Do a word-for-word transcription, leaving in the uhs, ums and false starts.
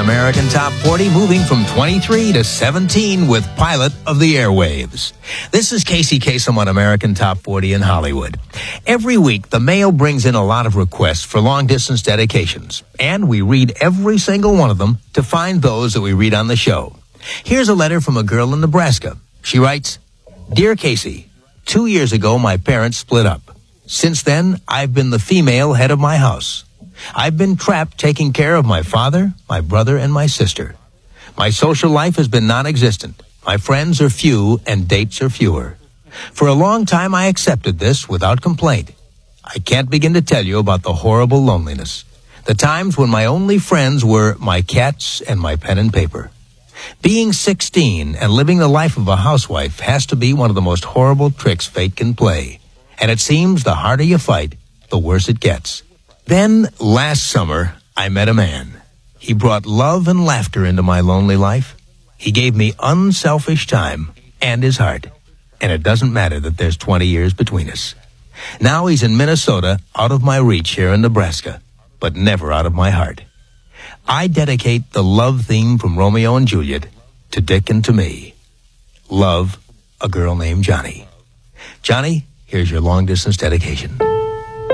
American Top forty, moving from twenty-three to seventeen with Pilot of the Airwaves. This is Casey Kasem on American Top forty in Hollywood. Every week, the mail brings in a lot of requests for long-distance dedications, and we read every single one of them to find those that we read on the show. Here's a letter from a girl in Nebraska. She writes, "Dear Casey, two years ago, my parents split up. Since then, I've been the female head of my house. I've been trapped taking care of my father, my brother, and my sister. My social life has been non-existent. My friends are few and dates are fewer. For a long time, I accepted this without complaint. I can't begin to tell you about the horrible loneliness. The times when my only friends were my cats and my pen and paper. Being sixteen and living the life of a housewife has to be one of the most horrible tricks fate can play. And it seems the harder you fight, the worse it gets. Then, last summer, I met a man. He brought love and laughter into my lonely life. He gave me unselfish time and his heart. And it doesn't matter that there's twenty years between us. Now he's in Minnesota, out of my reach here in Nebraska, but never out of my heart. I dedicate the love theme from Romeo and Juliet to Dick and to me. Love, a girl named Johnny." Johnny, here's your long-distance dedication.